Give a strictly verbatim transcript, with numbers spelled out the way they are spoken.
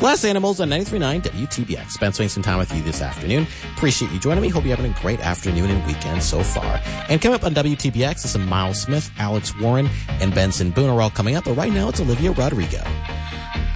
Glass Animals on ninety-three point nine W T B X. Ben spending some time with you this afternoon. Appreciate you joining me. Hope you're having a great afternoon and weekend so far. And coming up on W T B X is some Miles Smith, Alex Warren, and Benson Boone are all coming up. But right now, it's Olivia Rodrigo.